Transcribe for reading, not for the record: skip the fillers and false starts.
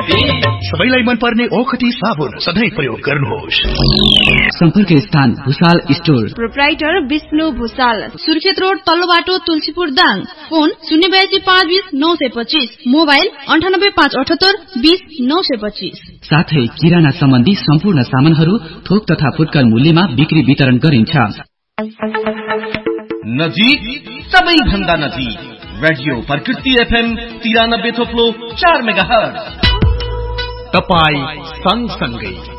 ओखती सबैलाई मन पर्ने ओखती साबुन सधैँ प्रयोग गर्नुहोस्। सम्पर्क स्थान Bhusal store, proprietor Vishnu Bhusal, Surkhet road तल्लो बाटो तुलसीपुर दाङ। Phone 082520925, mobile 9858820925। साथै किराना सम्बन्धी सम्पूर्ण सामानहरू थोक तथा फुटकर मूल्यमा बिक्री वितरण गरिन्छ। नजिक सबैभन्दा नजिक रेडियो प्रकृति FM 93.4 मेगाहर्ज। तपाई सँगसँगै